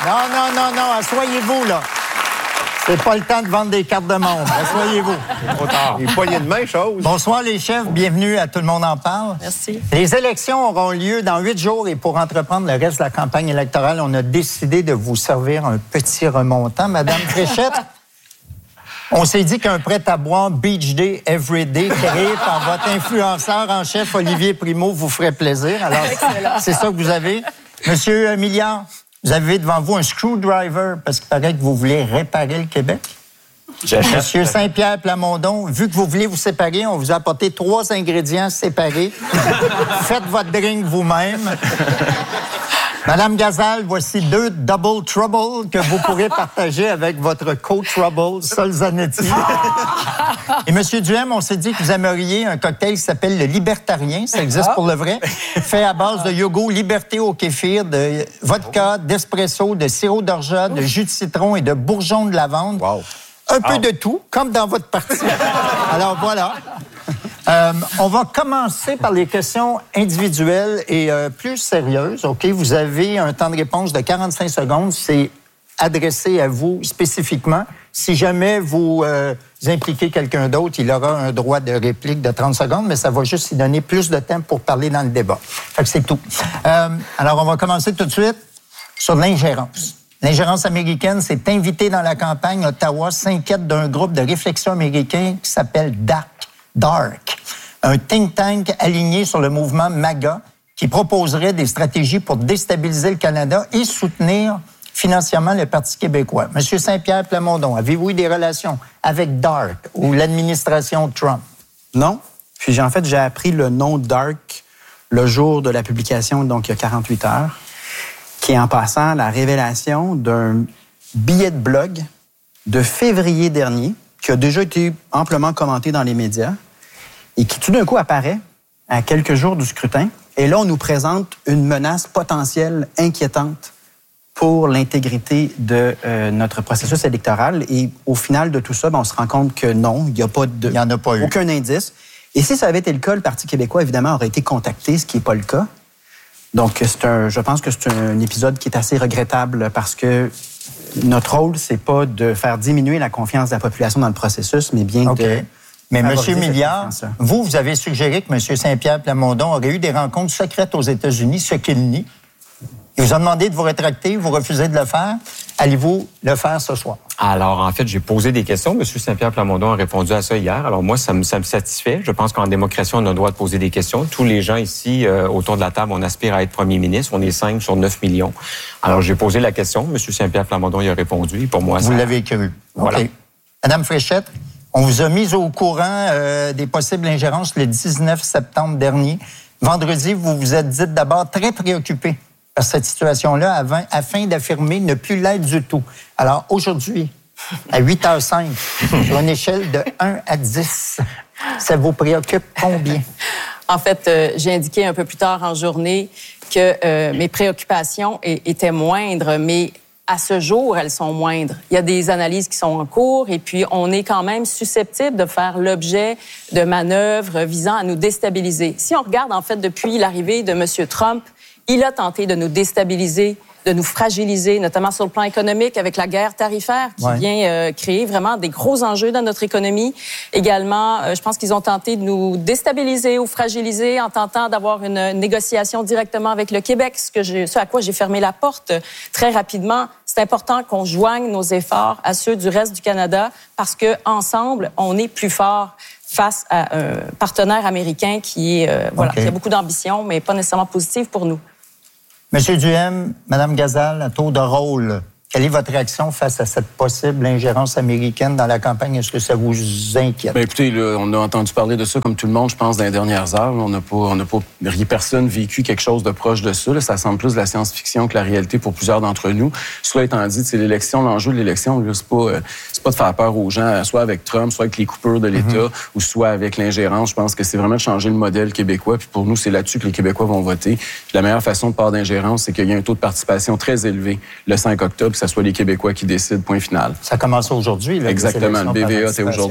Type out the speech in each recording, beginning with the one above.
Non, asseyez-vous, là. C'est pas le temps de vendre des cartes de monde. Asseyez-vous. C'est trop tard. Les poignées de main, chose. Bonsoir, les chefs. Bienvenue à Tout le monde en parle. Merci. Les élections auront lieu dans 8 jours et pour entreprendre le reste de la campagne électorale, on a décidé de vous servir un petit remontant. Madame Fréchette, on s'est dit qu'un prêt-à-boire Beach Day Every Day créé par votre influenceur en chef Olivier Primo vous ferait plaisir. Alors, c'est ça que vous avez. Monsieur Milliard, vous avez devant vous un screwdriver parce qu'il paraît que vous voulez réparer le Québec. Monsieur Saint-Pierre Plamondon, vu que vous voulez vous séparer, on vous a apporté 3 ingrédients séparés. Faites votre drink vous-même. Madame Gazal, voici 2 Double Trouble que vous pourrez partager avec votre co-trouble, Sol Zanetti. Et Monsieur Duhem, on s'est dit que vous aimeriez un cocktail qui s'appelle le Libertarien, ça existe pour le vrai, fait à base de yogourt liberté au kéfir, de vodka, d'espresso, de sirop d'orgeat, de jus de citron et de bourgeon de lavande. Wow. Un peu de tout, comme dans votre partie. Alors voilà. On va commencer par les questions individuelles et plus sérieuses. OK, vous avez un temps de réponse de 45 secondes. C'est adressé à vous spécifiquement. Si jamais vous impliquez quelqu'un d'autre, il aura un droit de réplique de 30 secondes, mais ça va juste lui donner plus de temps pour parler dans le débat. Fait que c'est tout. Alors, on va commencer tout de suite sur l'ingérence. L'ingérence américaine s'est invitée dans la campagne. Ottawa s'inquiète d'un groupe de réflexion américain qui s'appelle DARK, un think tank aligné sur le mouvement MAGA qui proposerait des stratégies pour déstabiliser le Canada et soutenir financièrement le Parti québécois. Monsieur Saint-Pierre Plamondon, avez-vous eu des relations avec DARK ou l'administration Trump? Non. Puis j'ai appris le nom DARK le jour de la publication, donc il y a 48 heures, qui est en passant la révélation d'un billet de blog de février dernier, qui a déjà été amplement commenté dans les médias, et qui tout d'un coup apparaît à quelques jours du scrutin. Et là, on nous présente une menace potentielle inquiétante pour l'intégrité de notre processus électoral. Et au final de tout ça, on se rend compte que non, il n'y a pas de... Il n'y en a pas eu. Aucun indice. Et si ça avait été le cas, le Parti québécois, évidemment, aurait été contacté, ce qui n'est pas le cas. Donc, je pense que c'est un épisode qui est assez regrettable parce que notre rôle, c'est pas de faire diminuer la confiance de la population dans le processus, mais bien de... Mais M. Milliard, vous avez suggéré que M. Saint-Pierre Plamondon aurait eu des rencontres secrètes aux États-Unis, ce qu'il nie. Il vous a demandé de vous rétracter, vous refusez de le faire. Allez-vous le faire ce soir? Alors, en fait, j'ai posé des questions. M. Saint-Pierre Plamondon a répondu à ça hier. Alors, moi, ça me satisfait. Je pense qu'en démocratie, on a le droit de poser des questions. Tous les gens ici, autour de la table, on aspire à être premier ministre. On est 5 sur 9 millions. Alors, j'ai posé la question. M. Saint-Pierre Plamondon y a répondu. Et pour moi, vous l'avez cru. Voilà. OK. Madame Fréchette, on vous a mis au courant des possibles ingérences le 19 septembre dernier. Vendredi, vous vous êtes dit d'abord très préoccupé par cette situation-là afin d'affirmer ne plus l'être du tout. Alors, aujourd'hui, à 8h05, sur une échelle de 1 à 10, ça vous préoccupe combien? En fait, j'ai indiqué un peu plus tard en journée que mes préoccupations étaient moindres, mais à ce jour, elles sont moindres. Il y a des analyses qui sont en cours et puis on est quand même susceptible de faire l'objet de manœuvres visant à nous déstabiliser. Si on regarde, en fait, depuis l'arrivée de M. Trump, il a tenté de nous déstabiliser, de nous fragiliser, notamment sur le plan économique avec la guerre tarifaire qui vient créer vraiment des gros enjeux dans notre économie. Également, je pense qu'ils ont tenté de nous déstabiliser ou fragiliser en tentant d'avoir une négociation directement avec le Québec, ce à quoi j'ai fermé la porte très rapidement. C'est important qu'on joigne nos efforts à ceux du reste du Canada parce que ensemble, on est plus fort face à un partenaire américain qui a beaucoup d'ambition, mais pas nécessairement positive pour nous. Monsieur Duhem, Madame Gazal, à tour de rôle, quelle est votre réaction face à cette possible ingérence américaine dans la campagne? Est-ce que ça vous inquiète? Bien, écoutez, là, on a entendu parler de ça comme tout le monde, je pense, dans les dernières heures. On n'a pas personne vécu quelque chose de proche de ça. Là. Ça semble plus de la science-fiction que la réalité pour plusieurs d'entre nous. Cela étant dit, c'est l'élection, l'enjeu de l'élection, là, c'est pas de faire peur aux gens, soit avec Trump, soit avec les coupures de l'État, ou soit avec l'ingérence. Je pense que c'est vraiment de changer le modèle québécois. Puis pour nous, c'est là-dessus que les Québécois vont voter. Puis la meilleure façon de part d'ingérence, c'est qu'il y a un taux de participation très élevé le 5 octobre. Que ce soit les Québécois qui décident, point final. Ça commence aujourd'hui. Là, exactement. Le BVA, c'est aujourd'hui.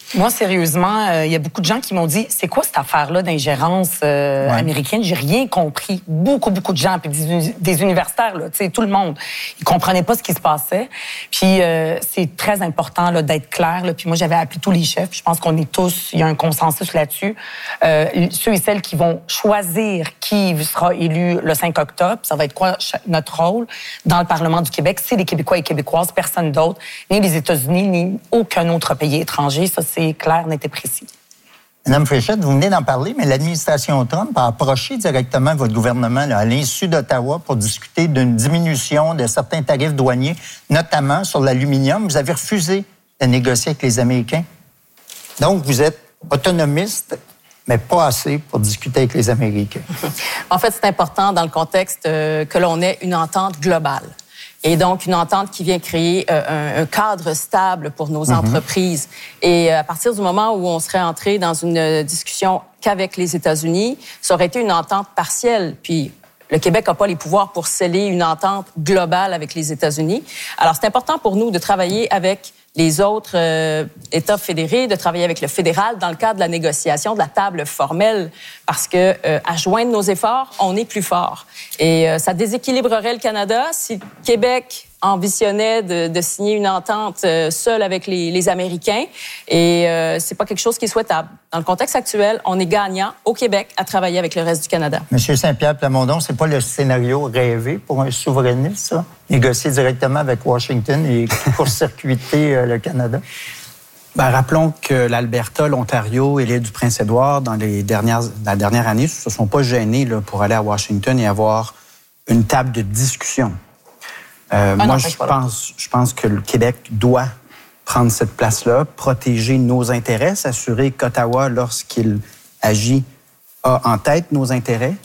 Moi, sérieusement, il y a beaucoup de gens qui m'ont dit, c'est quoi cette affaire-là d'ingérence américaine? J'ai rien compris. Beaucoup de gens, puis des universitaires, là, tout le monde, ils comprenaient pas ce qui se passait. Puis c'est très important là, d'être clair. Là. Puis moi, j'avais appelé tous les chefs. Je pense qu'on est tous, il y a un consensus là-dessus. Ceux et celles qui vont choisir qui sera élu le 5 octobre, ça va être quoi notre rôle dans le Parlement du Québec? C'est les Québécois et Québécoises, personne d'autre, ni les États-Unis, ni aucun autre pays étranger. Ça, c'est clair, net et précis. Madame Fréchette, vous venez d'en parler, mais l'administration Trump a approché directement votre gouvernement là, à l'insu d'Ottawa pour discuter d'une diminution de certains tarifs douaniers, notamment sur l'aluminium. Vous avez refusé de négocier avec les Américains. Donc, vous êtes autonomiste, mais pas assez pour discuter avec les Américains. En fait, c'est important dans le contexte que l'on ait une entente globale. Et donc, une entente qui vient créer un cadre stable pour nos entreprises. Et à partir du moment où on serait entré dans une discussion qu'avec les États-Unis, ça aurait été une entente partielle. Puis, le Québec n'a pas les pouvoirs pour sceller une entente globale avec les États-Unis. Alors, c'est important pour nous de travailler avec les autres États fédérés, de travailler avec le fédéral dans le cadre de la négociation, de la table formelle, parce que à joindre nos efforts, on est plus fort. Et ça déséquilibrerait le Canada si le Québec ambitionnait de signer une entente seule avec les Américains. Et c'est pas quelque chose qui est souhaitable. Dans le contexte actuel, on est gagnant au Québec à travailler avec le reste du Canada. Monsieur Saint-Pierre Plamondon, c'est pas le scénario rêvé pour un souverainiste, ça? Négocier directement avec Washington et court-circuiter le Canada? Ben, rappelons que l'Alberta, l'Ontario et l'île du Prince-Édouard, dans la dernière année, ne se sont pas gênés là, pour aller à Washington et avoir une table de discussion. Je pense que le Québec doit prendre cette place-là, protéger nos intérêts, s'assurer qu'Ottawa, lorsqu'il agit, a en tête nos intérêts.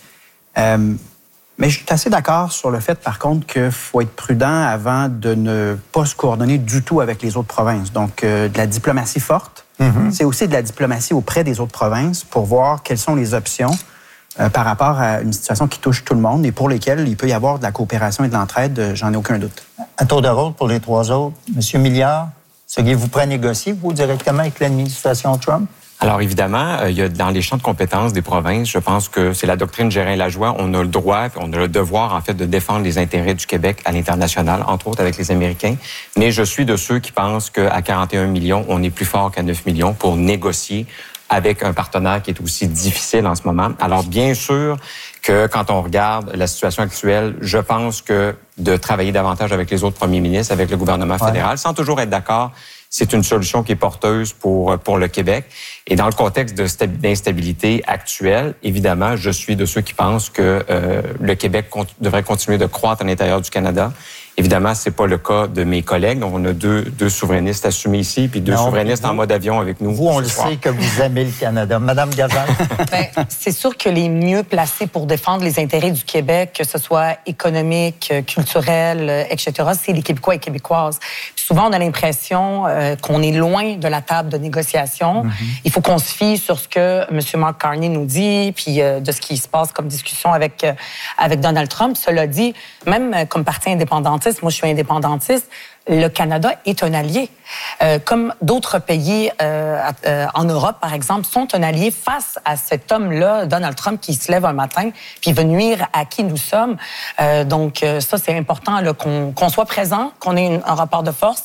Mais je suis assez d'accord sur le fait, par contre, qu'il faut être prudent avant de ne pas se coordonner du tout avec les autres provinces. Donc, de la diplomatie forte, c'est aussi de la diplomatie auprès des autres provinces pour voir quelles sont les options par rapport à une situation qui touche tout le monde et pour lesquelles il peut y avoir de la coopération et de l'entraide, j'en ai aucun doute. À tour de rôle pour les trois autres, M. Milliard, seriez-vous prêt à négocier, vous, directement avec l'administration Trump? Alors, évidemment, il y a dans les champs de compétences des provinces, je pense que c'est la doctrine Gérin-Lajoie. On a le droit, puis on a le devoir, en fait, de défendre les intérêts du Québec à l'international, entre autres avec les Américains. Mais je suis de ceux qui pensent qu'à 41 millions, on est plus fort qu'à 9 millions pour négocier avec un partenaire qui est aussi difficile en ce moment. Alors, bien sûr que quand on regarde la situation actuelle, je pense que de travailler davantage avec les autres premiers ministres, avec le gouvernement fédéral, sans toujours être d'accord, c'est une solution qui est porteuse pour le Québec. Et dans le contexte d'instabilité actuelle, évidemment, je suis de ceux qui pensent que le Québec devrait continuer de croître à l'intérieur du Canada. Évidemment, c'est pas le cas de mes collègues. Donc, on a deux souverainistes assumés ici, puis deux souverainistes en mode avion avec nous. Vous, on le sait que vous aimez le Canada. Madame Gazal? C'est sûr que les mieux placés pour défendre les intérêts du Québec, que ce soit économique, culturel, etc., c'est les Québécois et Québécoises. Puis souvent, on a l'impression qu'on est loin de la table de négociation. Il faut qu'on se fie sur ce que M. Mark Carney nous dit, puis de ce qui se passe comme discussion avec Donald Trump. Cela dit, même comme parti indépendantiste, moi je suis indépendantiste, le Canada est un allié. Comme d'autres pays en Europe, par exemple, sont un allié face à cet homme-là, Donald Trump, qui se lève un matin puis veut nuire à qui nous sommes. Donc ça, c'est important là, qu'on soit présent, qu'on ait un rapport de force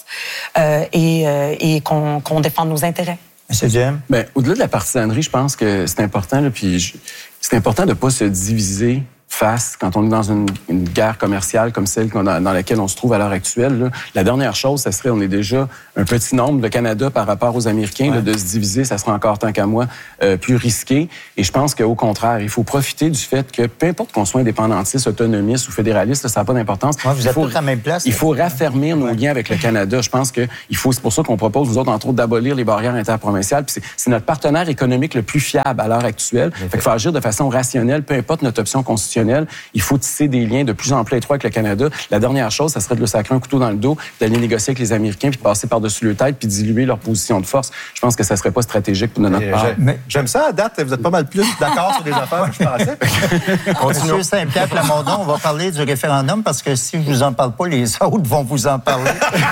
et qu'on défende nos intérêts. M. Duhem? Bien, au-delà de la partisanerie, je pense que c'est important, là, puis c'est important de ne pas se diviser face, quand on est dans une guerre commerciale comme celle dans laquelle on se trouve à l'heure actuelle. Là, la dernière chose, ça serait, on est déjà un petit nombre, le Canada, par rapport aux Américains, là, de se diviser, ça sera encore, tant qu'à moi, plus risqué. Et je pense qu'au contraire, il faut profiter du fait que, peu importe qu'on soit indépendantiste, autonomiste ou fédéraliste, là, ça n'a pas d'importance. Vous êtes tous à la même place. Il faut raffermir nos liens avec le Canada. Je pense que c'est pour ça qu'on propose, nous autres, entre autres, d'abolir les barrières interprovinciales. Puis c'est notre partenaire économique le plus fiable à l'heure actuelle. Fait qu'il faut agir de façon rationnelle, peu importe notre option constitutionnelle constitutionnelle. Il faut tisser des liens de plus en plus étroits avec le Canada. La dernière chose, ça serait de le sacrer un couteau dans le dos, d'aller négocier avec les Américains, puis de passer par-dessus leur tête, puis diluer leur position de force. Je pense que ça serait pas stratégique de notre part. J'aime ça, à date, vous êtes pas mal plus d'accord sur des affaires que je pensais. Monsieur Saint-Pierre Plamondon, on va parler du référendum parce que si je vous en parle pas, les autres vont vous en parler.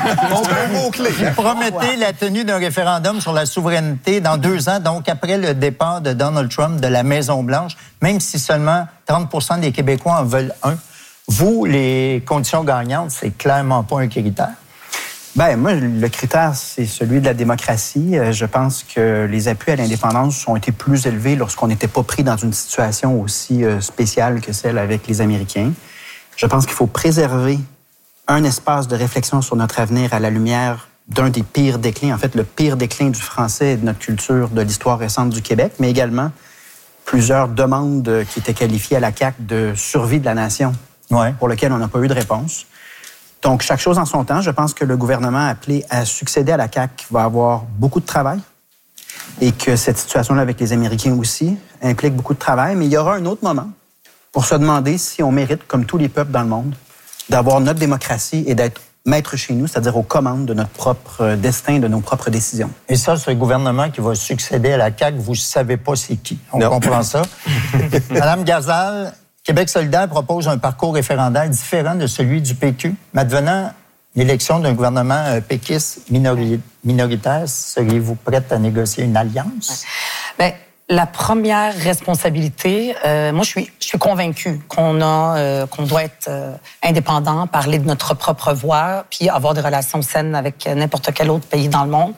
Vous promettez la tenue d'un référendum sur la souveraineté dans 2 ans, donc après le départ de Donald Trump de la Maison-Blanche, même si seulement 30 des Québécois en veulent un. Vous, les conditions gagnantes, c'est clairement pas un critère. Bien, moi, le critère, c'est celui de la démocratie. Je pense que les appuis à l'indépendance ont été plus élevés lorsqu'on n'était pas pris dans une situation aussi spéciale que celle avec les Américains. Je pense qu'il faut préserver un espace de réflexion sur notre avenir à la lumière d'un des pires déclins, en fait, le pire déclin du français et de notre culture, de l'histoire récente du Québec, mais également plusieurs demandes qui étaient qualifiées à la CAQ de survie de la nation, pour lesquelles on n'a pas eu de réponse. Donc, chaque chose en son temps. Je pense que le gouvernement appelé à succéder à la CAQ va avoir beaucoup de travail et que cette situation-là avec les Américains aussi implique beaucoup de travail. Mais il y aura un autre moment pour se demander si on mérite, comme tous les peuples dans le monde, d'avoir notre démocratie et d'être maître chez nous, c'est-à-dire aux commandes de notre propre destin, de nos propres décisions. Et ça, ce gouvernement qui va succéder à la CAQ, vous ne savez pas c'est qui. On comprend ça. Madame Gazal, Québec solidaire propose un parcours référendaire différent de celui du PQ. Mais advenant l'élection d'un gouvernement péquiste minoritaire, seriez-vous prête à négocier une alliance? Bien, la première responsabilité, moi, je suis convaincue qu'on doit être indépendant, parler de notre propre voix, puis avoir des relations saines avec n'importe quel autre pays dans le monde.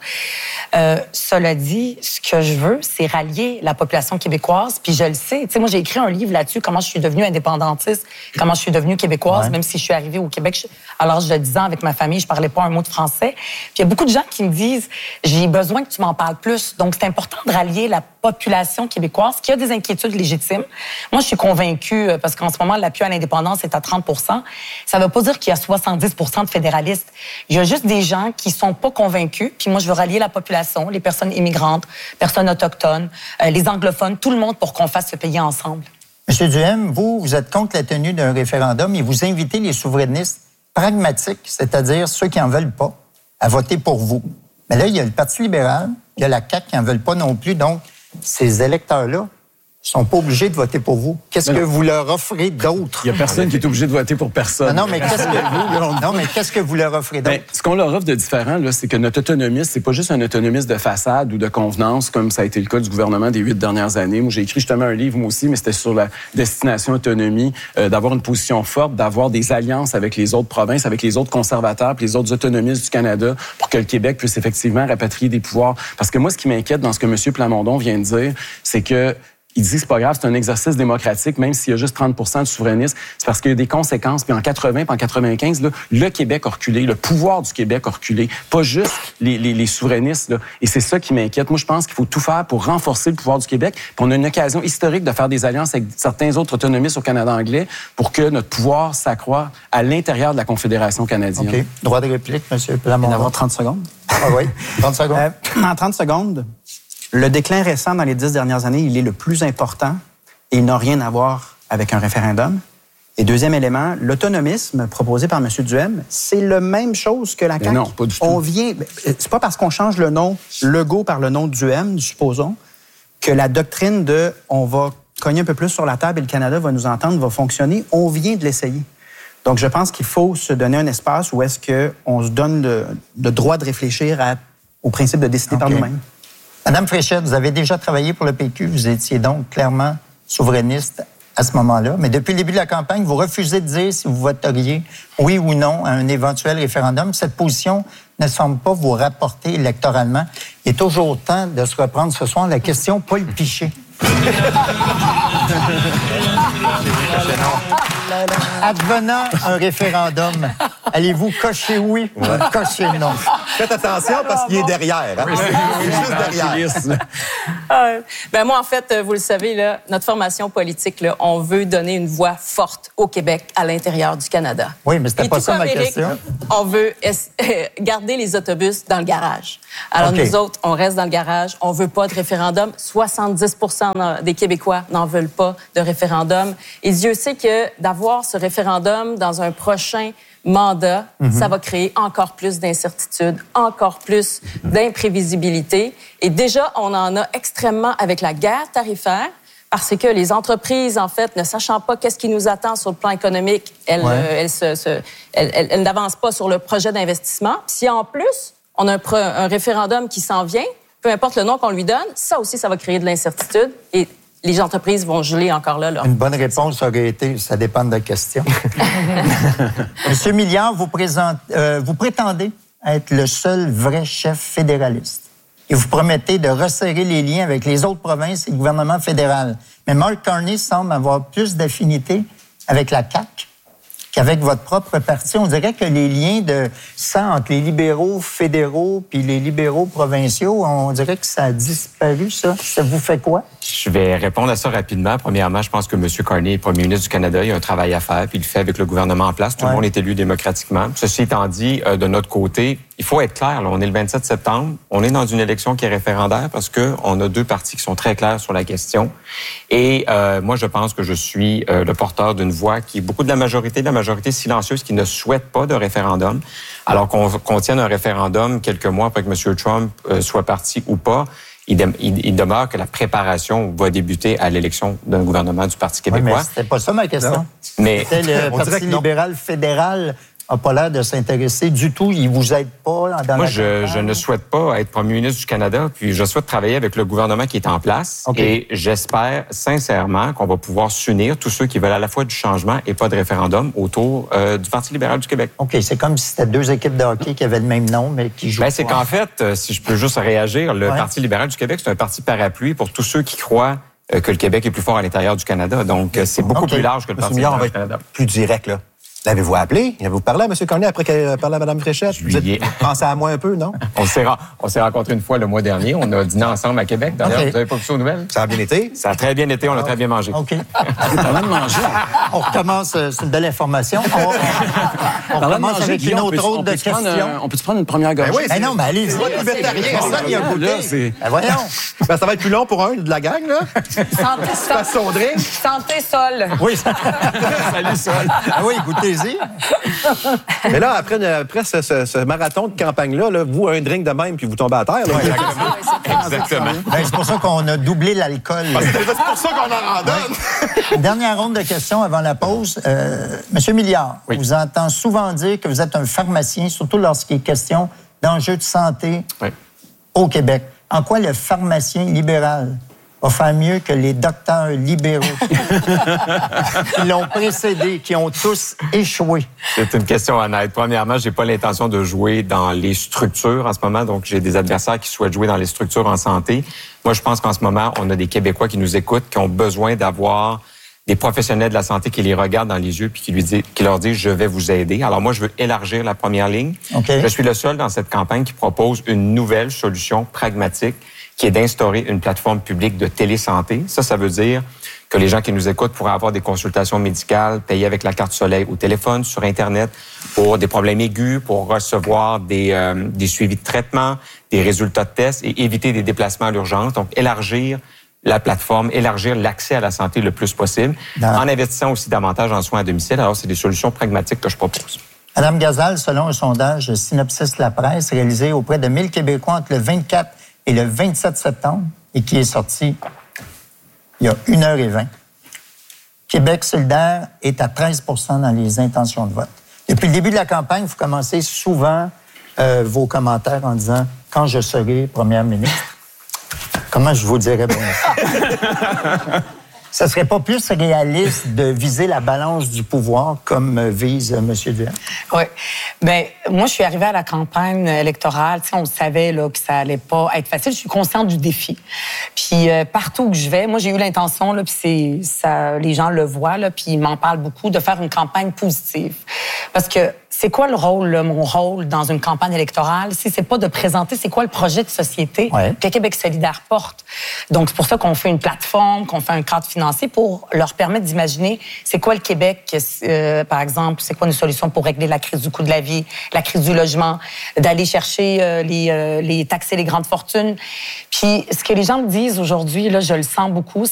Cela dit, ce que je veux, c'est rallier la population québécoise, puis je le sais. Tu sais, moi, j'ai écrit un livre là-dessus, comment je suis devenue indépendantiste, comment je suis devenue québécoise, même si je suis arrivée au Québec à l'âge de 10 ans avec ma famille, je parlais pas un mot de français. Puis il y a beaucoup de gens qui me disent, j'ai besoin que tu m'en parles plus. Donc, c'est important de rallier la population québécoise qui a des inquiétudes légitimes. Moi, je suis convaincue, parce qu'en ce moment, l'appui à l'indépendance est à 30 %. Ça ne veut pas dire qu'il y a 70 % de fédéralistes. Il y a juste des gens qui sont pas convaincus. Puis moi, je veux rallier la population, les personnes immigrantes, personnes autochtones, les anglophones, tout le monde pour qu'on fasse ce pays ensemble. Monsieur Duhem, vous êtes contre la tenue d'un référendum et vous invitez les souverainistes pragmatiques, c'est-à-dire ceux qui n'en veulent pas, à voter pour vous. Mais là, il y a le Parti libéral, il y a la CAQ qui n'en veulent pas non plus, donc ces électeurs-là ne sont pas obligés de voter pour vous. Qu'est-ce que vous leur offrez d'autre? Il n'y a personne qui est obligé de voter pour personne. Non, mais qu'est-ce que vous leur offrez d'autre? Ce qu'on leur offre de différent, là, c'est que notre autonomiste, c'est pas juste un autonomiste de façade ou de convenance, comme ça a été le cas du gouvernement des 8 dernières années. Moi, j'ai écrit justement un livre, moi aussi, mais c'était sur la destination autonomie, d'avoir une position forte, d'avoir des alliances avec les autres provinces, avec les autres conservateurs, puis les autres autonomistes du Canada, pour que le Québec puisse effectivement rapatrier des pouvoirs. Parce que moi, ce qui m'inquiète dans ce que M. Plamondon vient de dire, c'est que il dit que c'est pas grave, c'est un exercice démocratique, même s'il y a juste 30 % de souverainistes, c'est parce qu'il y a des conséquences. Puis en 80, puis en 95, là, le Québec a reculé, le pouvoir du Québec a reculé, pas juste les souverainistes. Là. Et c'est ça qui m'inquiète. Moi, je pense qu'il faut tout faire pour renforcer le pouvoir du Québec. Puis on a une occasion historique de faire des alliances avec certains autres autonomistes au Canada anglais pour que notre pouvoir s'accroît à l'intérieur de la Confédération canadienne. OK. Droit de réplique, M. Plamondon. Il y en avoir 30 secondes. Ah oui, 30 secondes. En 30 secondes, le déclin récent dans les 10 dernières années, il est le plus important et il n'a rien à voir avec un référendum. Et deuxième élément, l'autonomisme proposé par M. Duhem, c'est la même chose que la CAQ. Non, pas du tout. C'est pas parce qu'on change le nom Legault par le nom Duhem, supposons, que la doctrine de on va cogner un peu plus sur la table et le Canada va nous entendre, va fonctionner. On vient de l'essayer. Donc, je pense qu'il faut se donner un espace où est-ce qu'on se donne le droit de réfléchir au principe de décider par nous-mêmes. Madame Fréchette, vous avez déjà travaillé pour le PQ. Vous étiez donc clairement souverainiste à ce moment-là. Mais depuis le début de la campagne, vous refusez de dire si vous voteriez oui ou non à un éventuel référendum. Cette position ne semble pas vous rapporter électoralement. Il est toujours temps de se reprendre ce soir la question Paul Piché. Advenant un référendum, Allez-vous cocher oui ou cocher non? Faites attention parce qu'il est derrière. Hein? Il est juste derrière. Ben moi, en fait, vous le savez, là, notre formation politique, là, on veut donner une voix forte au Québec à l'intérieur du Canada. Oui, mais c'était Et pas tout ça comme ma Éric, question. On veut garder les autobus dans le garage. Alors OK. nous autres, on reste dans le garage. On veut pas de référendum. 70% des Québécois n'en veulent pas de référendum. Et Dieu sait que d'avoir ce référendum dans un prochain mandat, ça va créer encore plus d'incertitudes, encore plus d'imprévisibilité. Et déjà, on en a extrêmement avec la guerre tarifaire, parce que les entreprises, en fait, ne sachant pas qu'est-ce qui nous attend sur le plan économique, elles n'avancent pas sur le projet d'investissement. Si en plus, on a un référendum qui s'en vient, peu importe le nom qu'on lui donne, ça aussi, ça va créer de l'incertitude et les entreprises vont geler encore là. Une bonne réponse aurait été, ça dépend de la question. Monsieur Milliard, vous prétendez être le seul vrai chef fédéraliste. Et vous promettez de resserrer les liens avec les autres provinces et le gouvernement fédéral. Mais Mark Carney semble avoir plus d'affinité avec la CAQ qu'avec votre propre parti. On dirait que les liens de sang entre les libéraux fédéraux puis les libéraux provinciaux, on dirait que ça a disparu, ça. Ça vous fait quoi? Je vais répondre à ça rapidement. Premièrement, je pense que M. Carney est premier ministre du Canada. Il a un travail à faire, puis il le fait avec le gouvernement en place. Tout le monde est élu démocratiquement. Ceci étant dit, de notre côté, il faut être clair. Là, on est le 27 septembre. On est dans une élection qui est référendaire parce qu'on a deux partis qui sont très clairs sur la question. Et moi, je pense que je suis le porteur d'une voix qui est beaucoup de la majorité silencieuse qui ne souhaite pas de référendum. Alors qu'on tienne un référendum quelques mois après que M. Trump soit parti ou pas, il demeure que la préparation va débuter à l'élection d'un gouvernement du Parti québécois. Oui, mais c'était pas ça ma question. Mais le Parti libéral fédéral n'a pas l'air de s'intéresser du tout. Il vous aide pas dans moi, la je ne souhaite pas être premier ministre du Canada, puis je souhaite travailler avec le gouvernement qui est en place. OK. Et j'espère sincèrement qu'on va pouvoir s'unir, tous ceux qui veulent à la fois du changement et pas de référendum, autour du Parti libéral du Québec. OK, c'est comme si c'était deux équipes de hockey qui avaient le même nom, mais qui jouent. Ben, c'est qu'en fait, si je peux juste réagir, le Parti libéral du Québec, c'est un parti parapluie pour tous ceux qui croient que le Québec est plus fort à l'intérieur du Canada. Donc, c'est beaucoup plus large que le Parti Milliard, on libéral va du être Canada. plus direct, là. L'avez-vous appelé? Avez-vous parlé à M. Carney après qu'elle a parlé à Mme Fréchette? Vous avez pensé à moi un peu, non? On s'est rencontrés une fois le mois dernier. On a dîné ensemble à Québec. D'ailleurs, OK. vous n'avez pas vu ça aux nouvelles? Ça a bien été? Ça a très bien été. On a très bien mangé. OK. Parlant de manger. On recommence, c'est une belle information. On Parlant de recommence manger, avec une Guillaume, autre de questions. on peut-se prendre une première gorgée? Ben oui, Eh non, mais allez-y. C'est votre libertarien. Ça, il y a un Là, goûté. c'est... Ben voyons. Ben, ça va être plus long pour un de la gang, là. Passe son drink. Santé, Sol. Oui. Salut, Sol. Ah oui, goûtez-y. Mais là, après ce marathon de campagne-là, là, vous, un drink de même, puis vous tombez à terre. Là, Exactement. Ben, c'est pour ça qu'on a doublé l'alcool. c'est pour ça qu'on en donne. Dernière ronde de questions avant la pause. Monsieur Milliard, Oui. on vous entend souvent dire que vous êtes un pharmacien, surtout lorsqu'il est question d'enjeux de santé Oui. au Québec. En quoi le pharmacien libéral va faire mieux que les docteurs libéraux qui l'ont précédé, qui ont tous échoué? C'est une question honnête. Premièrement, j'ai pas l'intention de jouer dans les structures en ce moment, donc j'ai des adversaires qui souhaitent jouer dans les structures en santé. Moi, je pense qu'en ce moment, on a des Québécois qui nous écoutent, qui ont besoin d'avoir des professionnels de la santé qui les regardent dans les yeux puis qui leur disent « je vais vous aider ». Alors moi, je veux élargir la première ligne. OK. Je suis le seul dans cette campagne qui propose une nouvelle solution pragmatique qui est d'instaurer une plateforme publique de télésanté. Ça veut dire que les gens qui nous écoutent pourraient avoir des consultations médicales payées avec la carte Soleil au téléphone, sur Internet, pour des problèmes aigus, pour recevoir des suivis de traitement, des résultats de tests et éviter des déplacements à l'urgence. Donc, élargir la plateforme, élargir l'accès à la santé le plus possible, en investissant aussi davantage en soins à domicile. Alors, c'est des solutions pragmatiques que je propose. Madame Gazal, selon un sondage Synopsis La Presse réalisé auprès de 1000 Québécois entre le 24 et le 27 septembre, et qui est sorti il y a 1h20, Québec solidaire est à 13 % dans les intentions de vote. Depuis le début de la campagne, vous commencez souvent vos commentaires en disant « Quand je serai première ministre », comment je vous dirais bonjour? Ça serait pas plus réaliste de viser la balance du pouvoir comme vise M. Duhem? Oui. Bien, moi, je suis arrivée à la campagne électorale. Tu sais, on savait là, que ça allait pas être facile. Je suis consciente du défi. Puis partout où je vais, moi, j'ai eu l'intention, là, puis les gens le voient, là, puis ils m'en parlent beaucoup, de faire une campagne positive. Parce que c'est quoi le rôle, là, mon rôle dans une campagne électorale, si c'est pas de présenter c'est quoi le projet de société que Québec solidaire porte. Donc, c'est pour ça qu'on fait une plateforme, qu'on fait un cadre financier pour leur permettre d'imaginer c'est quoi le Québec, par exemple, c'est quoi une solution pour régler la crise du coût de la vie, la crise du logement, d'aller chercher taxer les grandes fortunes. Puis, ce que les gens me disent aujourd'hui, là, je le sens beaucoup,